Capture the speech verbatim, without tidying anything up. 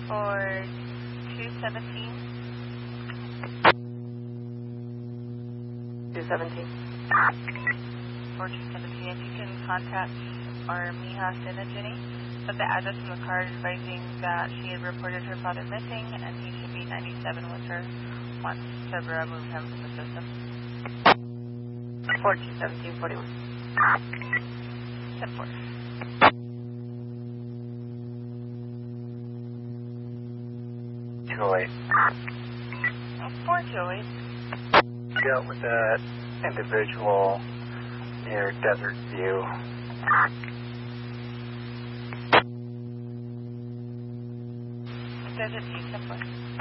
for two seventeen. two seventeen. For two seventeen, if you can contact our Mija Sinajini, put the address in the card advising that she had reported her father missing and he should be ninety-seven with her once to remove him from the system. four two seventeen forty-one. ten four. two oh eight. four two oh eight. Dealt with that individual near Desert View. Desert View, ten four.